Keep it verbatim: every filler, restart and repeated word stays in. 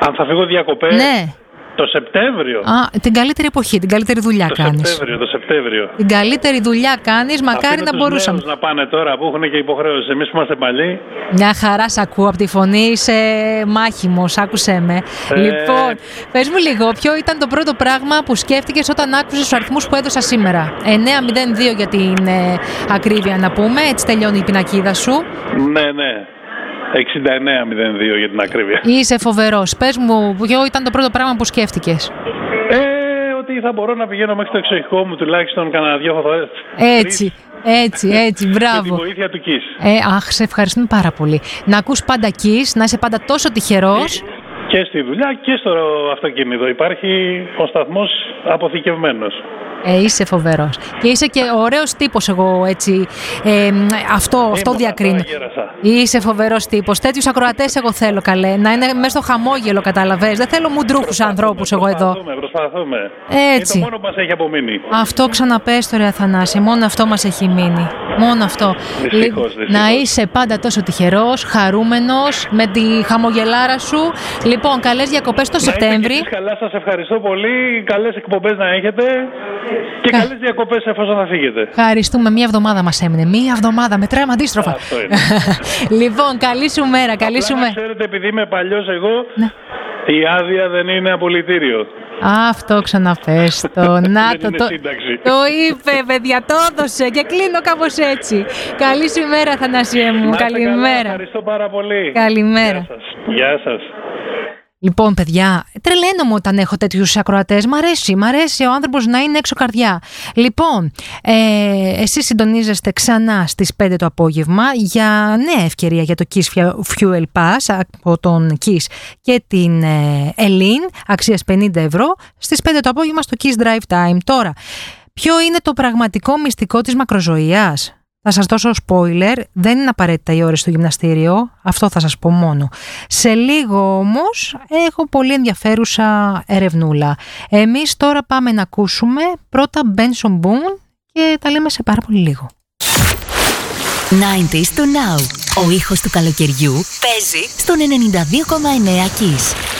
Αν θα φύγω διακοπές. Ναι. Το Σεπτέμβριο. Α, την καλύτερη εποχή, την καλύτερη δουλειά το κάνεις. Σεπτέμβριο, το Σεπτέμβριο. Την καλύτερη δουλειά κάνεις, μακάρι να μπορούσαμε. Να πάνε τώρα που έχουν και υποχρέωση. Εμείς που είμαστε παλιοί. Μια χαρά σ' ακούω από τη φωνή, είσαι μάχημος, άκουσέ με. Ε... Λοιπόν, πες μου λίγο, ποιο ήταν το πρώτο πράγμα που σκέφτηκες όταν άκουσες τους αριθμούς που έδωσα σήμερα? εννιακόσια δύο για την ε, ακρίβεια να πούμε, έτσι τελειώνει η πινακίδα σου. Ναι, ναι. εξήντα εννέα μηδέν δύο για την ακρίβεια. Είσαι φοβερός. Πες μου, ποιο ήταν το πρώτο πράγμα που σκέφτηκες? Ε, ότι θα μπορώ να πηγαίνω μέχρι το εξοχικό μου τουλάχιστον κανένα δυο φορές. Έτσι, έτσι, έτσι, μπράβο. Με τη βοήθεια του Kiss. Ε, αχ, σε ευχαριστούμε πάρα πολύ. Να ακούς πάντα Kiss, να είσαι πάντα τόσο τυχερός. Και στη δουλειά και στο αυτοκίνητο υπάρχει ο σταθμός αποθηκευμένος. Ε, είσαι φοβερός. Και είσαι και ωραίος τύπος, εγώ έτσι. Ε, αυτό αυτό διακρίνω. Είσαι φοβερός τύπος. Τέτοιους ακροατές εγώ θέλω, καλέ. Να είναι μέσα στο χαμόγελο, καταλαβες. Δεν θέλω μουντρούχους ανθρώπους εγώ εδώ. Προσπαθούμε, προσπαθούμε. Έτσι. Είναι το μόνο που μας έχει απομείνει. Αυτό ξαναπες το ρε Αθανάση. Μόνο αυτό μας έχει μείνει. Μόνο αυτό. Δυστυχώς, δυστυχώς. Να είσαι πάντα τόσο τυχερός, χαρούμενος, με τη χαμογελάρα σου. Λοιπόν, καλές διακοπές το Σεπτέμβρη. Καλά, σας ευχαριστώ πολύ. Καλές εκπομπές να έχετε. Και Κα... καλές διακοπές εφόσον θα φύγετε. Ευχαριστούμε. Μία εβδομάδα μας έμεινε. Μία εβδομάδα. Μετράμε αντίστροφα. Αυτό είναι. Λοιπόν, καλή σου μέρα. Καλή σου μέρα. Ξέρετε, επειδή είμαι παλιός εγώ, ναι. η άδεια δεν είναι απολυτήριο. Αυτό ξαναπες το. Να το, το, το είπε, παιδιά, το έδωσε και κλείνω κάπως έτσι. Καλή σου ημέρα, Θανάσιε μου. Να Καλημέρα. Καλά, ευχαριστώ πάρα πολύ. Καλημέρα. Γεια σας. Γεια σας. Λοιπόν, παιδιά, τρελαίνομαι όταν έχω τέτοιους ακροατές. Μ' αρέσει, μ' αρέσει ο άνθρωπος να είναι έξω καρδιά. Λοιπόν, ε, εσείς συντονίζεστε ξανά στις πέντε το απόγευμα για νέα ευκαιρία για το Kiss Fuel Pass από τον Kiss και την ε, Ελλήν, αξίας πενήντα ευρώ, στις πέντε το απόγευμα στο Kiss Drive Time. Τώρα, ποιο είναι το πραγματικό μυστικό της μακροζωίας? Θα σας δώσω spoiler, δεν είναι απαραίτητα οι ώρες στο γυμναστήριο, αυτό θα σας πω μόνο. Σε λίγο όμως έχω πολύ ενδιαφέρουσα ερευνούλα. Εμείς τώρα πάμε να ακούσουμε πρώτα Benson Boone και τα λέμε σε πάρα πολύ λίγο. ενενήντα to Now, ο ήχος του καλοκαιριού παίζει στον ενενήντα δύο κόμμα εννέα Kiss.